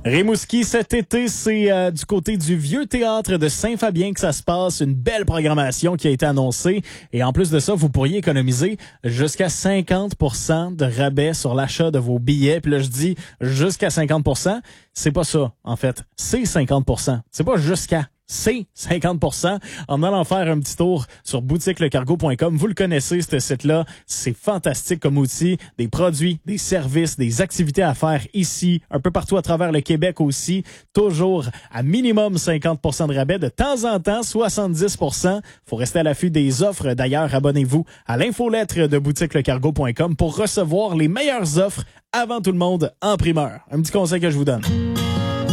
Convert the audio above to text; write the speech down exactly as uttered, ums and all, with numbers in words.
Rimouski, cet été, c'est euh, du côté du Vieux Théâtre de Saint-Fabien que ça se passe. Une belle programmation qui a été annoncée. Et en plus de ça, vous pourriez économiser jusqu'à cinquante pour cent de rabais sur l'achat de vos billets. Puis là, je dis jusqu'à cinquante pour cent. C'est pas ça, en fait. C'est cinquante pour cent. C'est pas jusqu'à. C'est cinquante pour cent en allant faire un petit tour sur boutique le cargo point com. Vous le connaissez, ce site-là. C'est fantastique comme outil. Des produits, des services, des activités à faire ici, un peu partout à travers le Québec aussi. Toujours à minimum cinquante pour cent de rabais. De temps en temps, soixante-dix pour cent. Faut rester à l'affût des offres. D'ailleurs, abonnez-vous à l'infolettre de boutique le cargo point com pour recevoir les meilleures offres avant tout le monde en primeur. Un petit conseil que je vous donne.